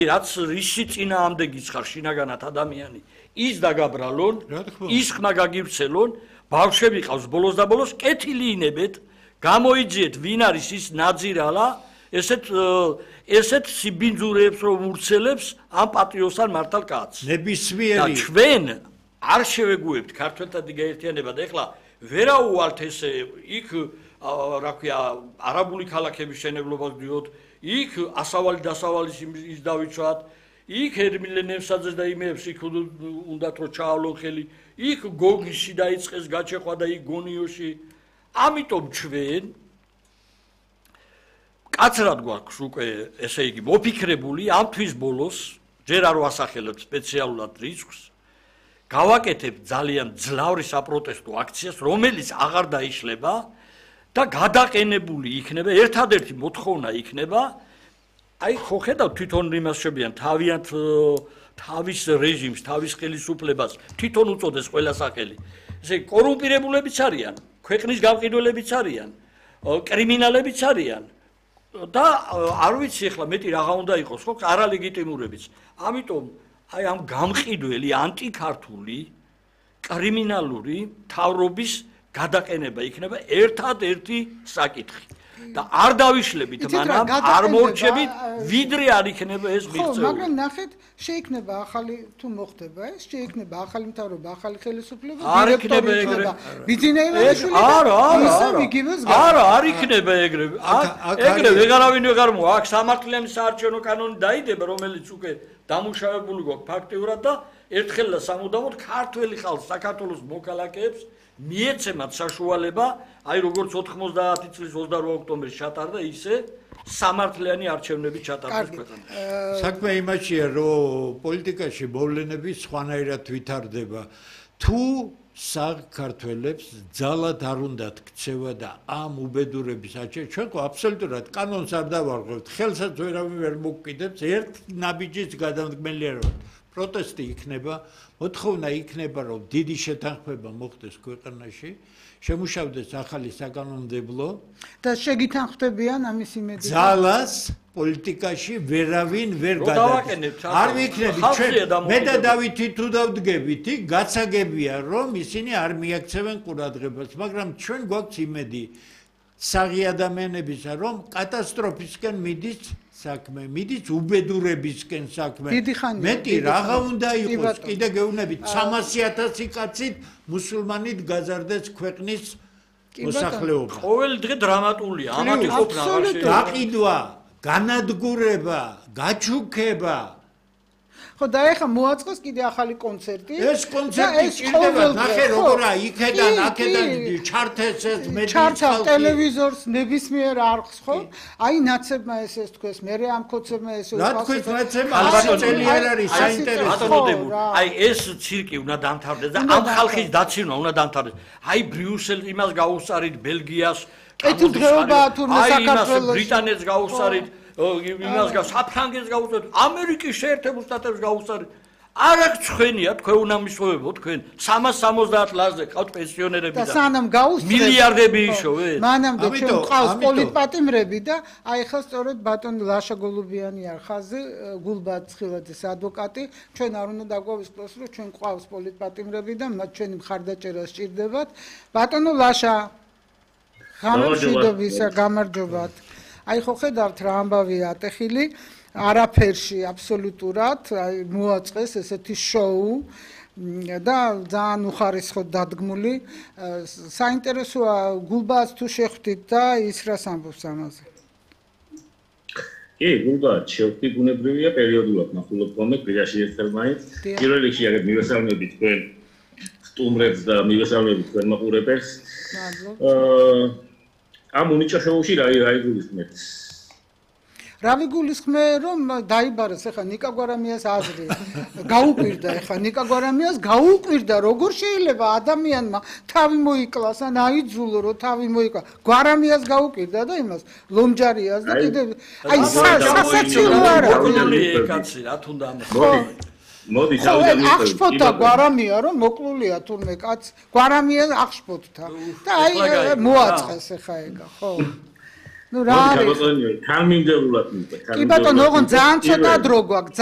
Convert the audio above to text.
რაც რისი წინააღმდეგიც ხარ შინაგანად ადამიანი ის დაგაბრალონ ის ხმა გაგივცელონ ბავშვები ყავს ბოლოს და ბოლოს კეთილი ინებეთ გამოიძიეთ ვინ არის ის ნაძირალა ესეთ სიბინძურებს რომ ურცელებს ამ პატრიოტთან მართალ კაცს ნებისმიერი და ჩვენ არ შევეგუებთ ქართველთა გაერთიანება და ეხლა ვერაუვალთ ესე იქ რა ქვია არაბული ქალაქების შენებლობას ვდიოთ იქ ასავალი დასავალის ის დავიცვათ იქ ერმილენებსაძეს და იმებს იქ უნდათ რომ ჩაავლონ ხელი იქ გოგიში დაიწყეს გაჩეხვა და იქ გონიოში ამიტომ ჩვენ კაცრად გვაქვს უკვე ესე იგი მოფიქრებული ამ თვის ბოლოს ჯერ არ ვასახელებთ სპეციალურად რისკს გავაკეთებ ძალიან ძლავრი საპროტესტო აქციას რომელიც აღარ დაიშლება და გადაყენებული იქნება ერთადერთი მოთხოვნა იქნება აი ხო ხედავთ თვითონ იმას შევიან თავიანთ თავის რეჟიმს თავის ხელისუფლებას თვითონ უწოდეს ყველა სახელი ესე კორუმპირებულებიც არიან ქვეყნის გამყიდველებიც არიან კრიმინალებიც არიან და არ ვიცი ახლა მეტი რაღა უნდა იყოს ხო არალეგიტიმურებიც ამიტომ აი ამ გამყიდველი ანტიქართული კრიმინალური თავრობის გადაყენება იქნება ერთადერთი საკითხი და არ დავიშლებით მანამ არ მორჩებით ვიდრე არ იქნება ეს მიღწეული ხო მაგრამ ნახეთ შეიქნება ახალი თუ მოხდება ეს შეიქნება ახალი მთავრობა ახალი ხელისუფლება დირექტორი და ბიძინეიშვილი არა არ იქნება ეგრე ვეღარავინ ვეღარ მოა აქ სამართლიანი საარჩევნო კანონი დაიდება რომელიც უკვე დამუშავებული გვაქვს ფაქტიურად და ერთხელ და სამუდამოდ ქართველი ხალხს საქართველოს მოქალაქეებს მიეცემათ საშუალება აი როგორც 90 წლის 28 ოქტომბრის ჩატარდა ისე სამართლიანი არჩევნები ჩატარდეს ქვეყანაში საქმე იმაშია რომ პოლიტიკაში მოვლენები სხვანაირად ვითარდება თუ საქართველოს ძალად არ უნდათ ქცევა და ამ უბედურების აჩენა ჩვენ აბსოლუტურად კანონს არ დავარღვევთ ხელსაც ვერავინ ვერ მოგკიდებს ერთ ნაბიჯის გადამდგმელიერება პროტესტი იქნება მოთხოვნა იქნება რომ დიდი შეთანხმება მოხდეს ქვეყანაში შემუშავდეს ახალი საკანონმდებლო და შეგითანხმდებიან ამის იმედი ძალას პოლიტიკაში ვერავინ ვერ გადააყენებს არ ვიქნებით ჩვენ მე და დავითი თუ დავდგებითი გაცაგებია რომ ისინი არ მიაქცევენ ყურადღებას მაგრამ ჩვენ გვაქვს იმედი საღი ადამიანებისა რომ კატასტროფისკენ მიდის საქმე მიდის უბედურებისკენ საქმე მეტი რაღა უნდა იყოს კიდე გეუბნებით 300,000 კაცით მუსულმანით გაზარდეს ქვეყნის მოსახლეობა ყოველი დღე დრამატულია ამათი ყოფნა არ შეიძლება გაყიდვა განადგურება გაჩუქება ხო და ეხა მოაწყოს კიდე ახალი კონცერტი ეს კონცერტი ჭირდება ნახე როგორა იქედან აქედან ჩართეს ეს ჩართა ტელევიზორს ნებისმიერ არხს ხო აი ნაცებმა ეს თქვეს მე ამ კოცებმა ეს რა თქვით ნაცებმა 100 წელი არ არის საინტერესო აი ეს ცირკი უნდა დამთავრდეს და ამ ხალხის დაცინვა უნდა დამთავრდეს აი ბრიუსელს იმას გაუსწარით ბელგიას კეთილდღეობაა თურმე საქართველოს ბრიტანეთს გაუსწარით იმას საფრანგეთს გაუსწარით ამერიკის შეერთებულ შტატებს გაუსწარით არ აქვს ცხენია თქვენ უნდა მისვევებო თქვენ 370 ლარზე ყავთ პენსიონერები და სანამ გაუსწრეთ მილიარდები იშოვეთ მანამდე ჩვენ ყავს პოლიტპატიმრები და აი ხა სწორედ ბატონ ლაშა გოლუბიანი არ ხაზე გულბად ცხილაძის ადვოკატი ჩვენ არ უნდა დაგვავიწყოს რომ ჩვენ ყავს პოლიტპატიმრები და მათ ჩვენი მხარდაჭერა სჭირდებათ ბატონო ლაშა გამარჯვებისა გამარჯობათ აი ხო ხედავთ რა ამბავია ატეხილი არაფერში აბსოლუტურად აი მოაწყეს ესეთი შოუ და ძალიან უხარისხოდ დადგმული საინტერესოა გულბას თუ შეხვდით და ის რას ამბობს ამაზე კი გულბას შეხვდი ბუნებრივია პერიოდულად ნახულობ ხოლმე კვირაში ერთხელ მაინც პირველ რიგში აგერ მივესალმები თქვენ სტუმრებს და მივესალმები თქვენ მაყურებელს ამ უნიჭო შოუში რა იგულისხმეთ? რა ვიგულისხმე რომ დაიბარეს ახლა ნიკა გვარამიას აზრი გაუკვირდა ახლა ნიკა გვარამიას გაუკვირდა როგორ შეიძლება ადამიანმა თავი მოიკლას ან აიძულო რომ თავი მოიკლა გვარამიას გაუკვირდა და იმას ლომჯარიას და კიდე აი სასაცილო არა კაცი რა თუნდა მოდი დავიდე ახშფოთა გვარამია რომ მოკლულია თურმე კაც გვარამია ახშფოთა და აი მოაწყეს ახლა ეგა ხო ნუ რა არის? ბატონო, თანმიმდევრულად მივყვეთ. კი ბატონო, ოღონდ ძალიან ცოტა დრო გვაქვს.